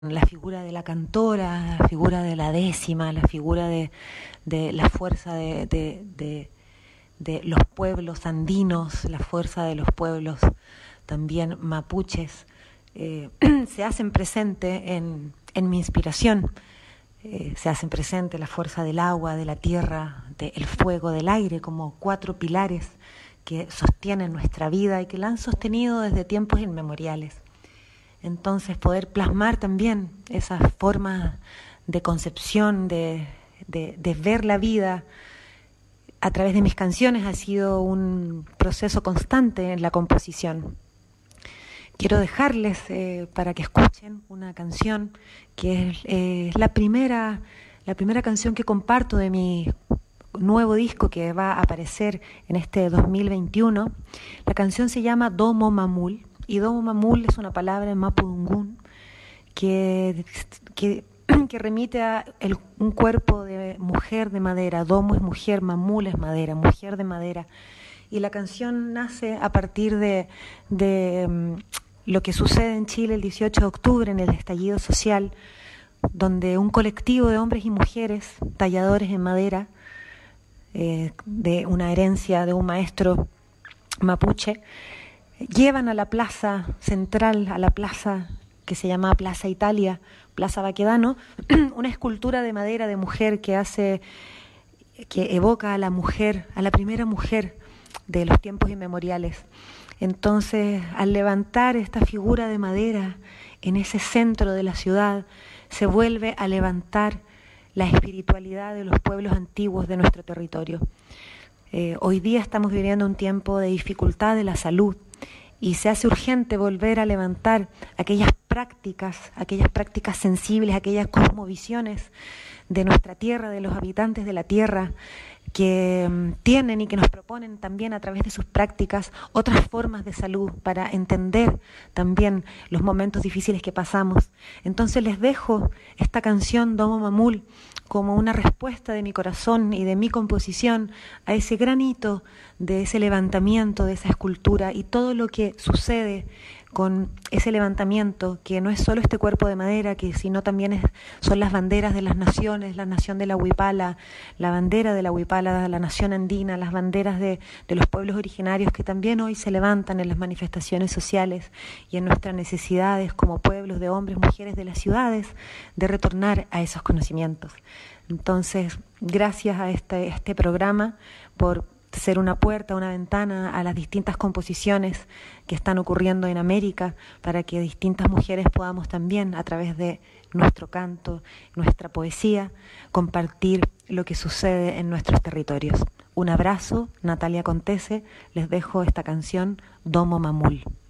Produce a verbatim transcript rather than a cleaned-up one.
La figura de la cantora, la figura de la décima, la figura de, de la fuerza de, de, de, de los pueblos andinos, la fuerza de los pueblos también mapuches, eh, se hacen presente en, en mi inspiración. Eh, se hacen presente la fuerza del agua, de la tierra, del fuego, del aire, como cuatro pilares que sostienen nuestra vida y que la han sostenido desde tiempos inmemoriales. Entonces poder plasmar también esas formas de concepción, de, de, de ver la vida a través de mis canciones ha sido un proceso constante en la composición. Quiero dejarles eh, para que escuchen una canción que es eh, la primera, la primera canción que comparto de mi nuevo disco que va a aparecer en este dos mil veintiuno. La canción se llama Domo Mamul. Y Domo Mamul es una palabra en mapudungún que, que, que remite a el, un cuerpo de mujer de madera. Domo es mujer, Mamul es madera, mujer de madera. Y la canción nace a partir de, de um, lo que sucede en Chile el dieciocho de octubre, en el estallido social, donde un colectivo de hombres y mujeres, talladores en madera, eh, de una herencia de un maestro mapuche, llevan a la plaza central, a la plaza que se llama Plaza Italia, Plaza Baquedano, una escultura de madera de mujer que hace, que evoca a la mujer, a la primera mujer de los tiempos inmemoriales. Entonces, al levantar esta figura de madera en ese centro de la ciudad, se vuelve a levantar la espiritualidad de los pueblos antiguos de nuestro territorio. Eh, hoy día estamos viviendo un tiempo de dificultad de la salud, y se hace urgente volver a levantar aquellas prácticas, aquellas prácticas sensibles, aquellas cosmovisiones de nuestra tierra, de los habitantes de la tierra, que um, tienen y que nos proponen también a través de sus prácticas otras formas de salud para entender también los momentos difíciles que pasamos. Entonces les dejo esta canción Domo Mamul como una respuesta de mi corazón y de mi composición a ese granito de ese levantamiento, de esa escultura y todo lo que sucede con ese levantamiento, que no es solo este cuerpo de madera, que sino también es, son las banderas de las naciones, la nación de la Huipala, la bandera de la Huipala, la nación andina, las banderas de, de los pueblos originarios que también hoy se levantan en las manifestaciones sociales y en nuestras necesidades como pueblos de hombres, mujeres de las ciudades, de retornar a esos conocimientos. Entonces, gracias a este, este programa por ser una puerta, una ventana a las distintas composiciones que están ocurriendo en América, para que distintas mujeres podamos también, a través de nuestro canto, nuestra poesía, compartir lo que sucede en nuestros territorios. Un abrazo, Natalia Contese, les dejo esta canción, Domo Mamul.